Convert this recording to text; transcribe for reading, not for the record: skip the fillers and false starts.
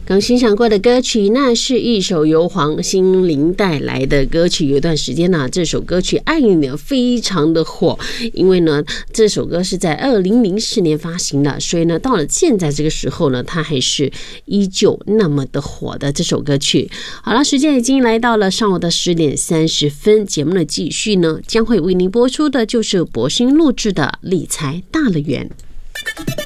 刚欣赏过的歌曲，那是一首由黄心凌带来的歌曲。有一段时间呢，这首歌曲《爱你》呢非常的火，因为呢这首歌是在2004年发行的，所以呢到了现在这个时候呢，它还是依旧那么的火的这首歌曲。好了，时间已经来到了上午的10点30分，节目的继续呢将会为您播出的就是博兴录制的理财大乐园。